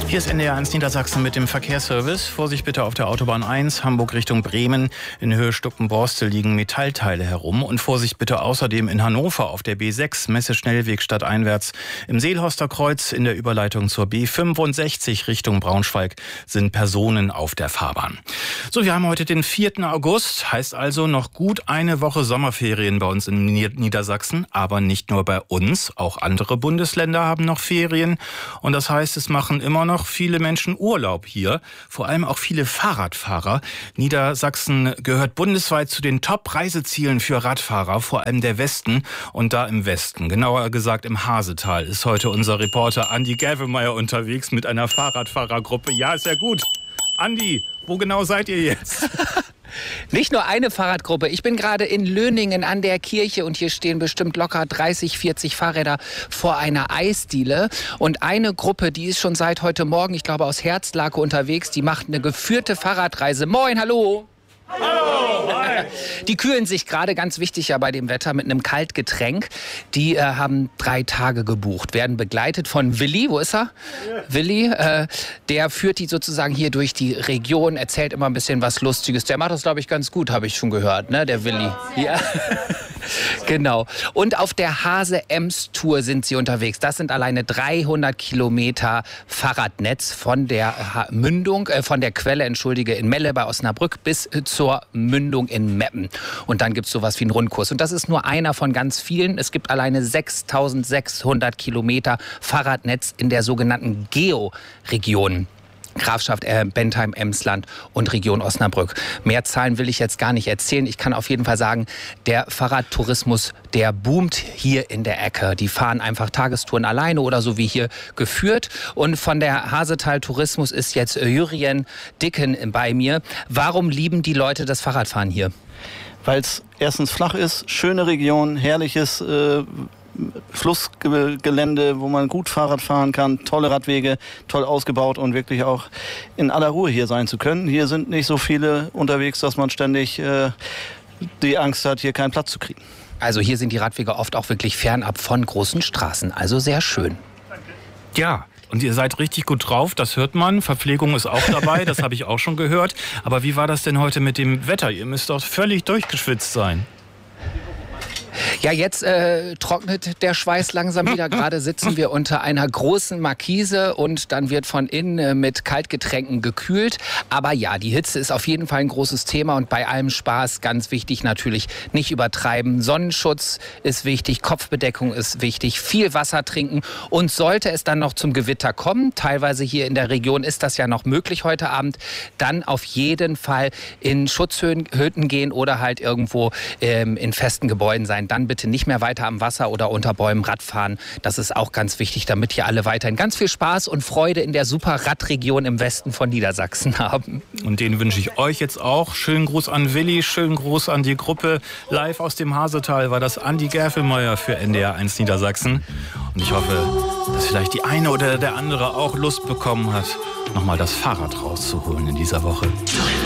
Hier ist NDR 1 Niedersachsen mit dem Verkehrsservice. Vorsicht bitte auf der Autobahn 1, Hamburg Richtung Bremen. In Höhe Stuckenborstel liegen Metallteile herum. Und Vorsicht bitte außerdem in Hannover auf der B6, Messe-Schnellweg stadteinwärts. Im Seelhorster Kreuz in der Überleitung zur B65 Richtung Braunschweig sind Personen auf der Fahrbahn. So, wir haben heute den 4. August, heißt also noch gut eine Woche Sommerferien bei uns in Niedersachsen. Aber nicht nur bei uns, auch andere Bundesländer haben noch Ferien. Und das heißt, es machen immer noch viele Menschen Urlaub hier, vor allem auch viele Fahrradfahrer. Niedersachsen gehört bundesweit zu den Top-Reisezielen für Radfahrer, vor allem der Westen und da im Westen. Genauer gesagt im Hasetal ist heute unser Reporter Andi Gelvemeyer unterwegs mit einer Fahrradfahrergruppe. Ja, ist ja gut. Andi, wo genau seid ihr jetzt? Nicht nur eine Fahrradgruppe. Ich bin gerade in Löningen an der Kirche und hier stehen bestimmt locker 30, 40 Fahrräder vor einer Eisdiele. Und eine Gruppe, die ist schon seit heute Morgen, ich glaube aus Herzlake unterwegs, die macht eine geführte Fahrradreise. Moin, hallo! Hallo! Hi. Die kühlen sich gerade, ganz wichtig ja bei dem Wetter, mit einem Kaltgetränk. Die haben 3 Tage gebucht, werden begleitet von Willi. Wo ist er? Ja. Willi, der führt die sozusagen hier durch die Region, erzählt immer ein bisschen was Lustiges. Der macht das, glaube ich, ganz gut, habe ich schon gehört, ne? Der Willi. Ja. Genau. Und auf der Hase-Ems-Tour sind sie unterwegs. Das sind alleine 300 Kilometer Fahrradnetz von der von der Quelle, in Melle bei Osnabrück bis zur Mündung in Meppen. Und dann gibt es sowas wie einen Rundkurs. Und das ist nur einer von ganz vielen. Es gibt alleine 6.600 Kilometer Fahrradnetz in der sogenannten Geo-Region. Grafschaft Bentheim, Emsland und Region Osnabrück. Mehr Zahlen will ich jetzt gar nicht erzählen. Ich kann auf jeden Fall sagen, der Fahrradtourismus, der boomt hier in der Ecke. Die fahren einfach Tagestouren alleine oder so wie hier geführt. Und von der Hasetal Tourismus ist jetzt Jürgen Dicken bei mir. Warum lieben die Leute das Fahrradfahren hier? Weil es erstens flach ist, schöne Region, herrliches Flussgelände, wo man gut Fahrrad fahren kann, tolle Radwege, toll ausgebaut und wirklich auch in aller Ruhe hier sein zu können. Hier sind nicht so viele unterwegs, dass man ständig die Angst hat, hier keinen Platz zu kriegen. Also hier sind die Radwege oft auch wirklich fernab von großen Straßen, also sehr schön. Ja. Und ihr seid richtig gut drauf, das hört man. Verpflegung ist auch dabei, das habe ich auch schon gehört. Aber wie war das denn heute mit dem Wetter? Ihr müsst doch völlig durchgeschwitzt sein. Ja, jetzt trocknet der Schweiß langsam wieder. Gerade sitzen wir unter einer großen Markise und dann wird von innen mit Kaltgetränken gekühlt. Aber ja, die Hitze ist auf jeden Fall ein großes Thema und bei allem Spaß ganz wichtig natürlich nicht übertreiben. Sonnenschutz ist wichtig, Kopfbedeckung ist wichtig, viel Wasser trinken und sollte es dann noch zum Gewitter kommen, teilweise hier in der Region ist das ja noch möglich heute Abend, dann auf jeden Fall in Schutzhütten gehen oder halt irgendwo in festen Gebäuden sein. Dann bitte nicht mehr weiter am Wasser oder unter Bäumen Rad fahren. Das ist auch ganz wichtig, damit hier alle weiterhin ganz viel Spaß und Freude in der super Radregion im Westen von Niedersachsen haben. Und den wünsche ich euch jetzt auch. Schönen Gruß an Willi, schönen Gruß an die Gruppe. Live aus dem Hasetal war das Andi Gelvemeyer für NDR 1 Niedersachsen. Und ich hoffe, dass vielleicht die eine oder der andere auch Lust bekommen hat, nochmal das Fahrrad rauszuholen in dieser Woche.